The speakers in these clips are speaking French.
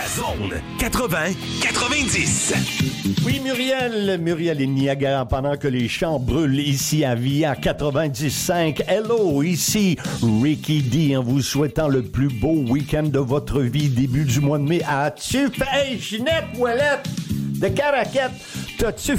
Zone 80-90. Oui, Muriel et Niagara, pendant que les champs brûlent ici à Via 95. Hello, ici Ricky D, en vous souhaitant le plus beau week-end de votre vie, début du mois de mai. As-tu fait, hey, Ginette Ouellette de Caraquette, as-tu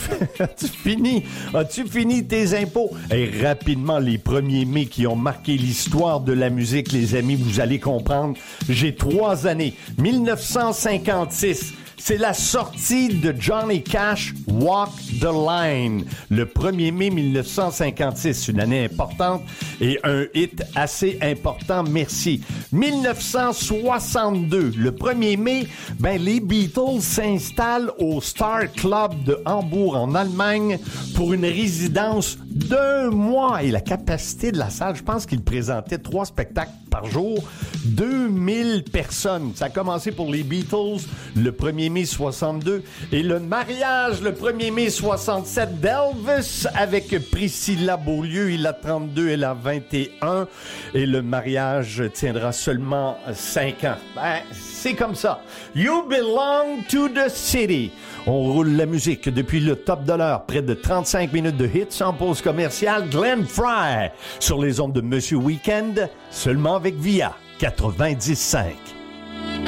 fini tes impôts? Et rapidement, les 1er mai qui ont marqué l'histoire de la musique, les amis, vous allez comprendre. J'ai 3 années. 1956. C'est la sortie de Johnny Cash, Walk the Line, le 1er mai 1956, une année importante et un hit assez important, merci. 1962, le 1er mai, les Beatles s'installent au Star Club de Hambourg en Allemagne pour une résidence d'1 mois et la capacité de la salle, je pense qu'ils présentaient 3 spectacles par jour, 2000 personnes. Ça a commencé pour les Beatles le 1er mai 62 et le mariage le 1er mai 67 d'Elvis avec Priscilla Beaulieu, il a 32, elle a 21 et le mariage tiendra seulement 5 ans. C'est comme ça. You belong to the city. On roule la musique depuis le top de l'heure. Près de 35 minutes de hits sans pause commerciale. Glenn Frey sur les ondes de Monsieur Weekend, seulement avec Via 95.